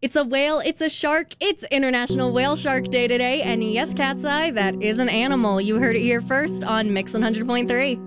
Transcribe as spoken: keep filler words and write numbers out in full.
It's a whale, it's a shark, it's International Whale Shark Day today, and yes, Cat's Eye, that is an animal. You heard it here first on Mix one hundred point three.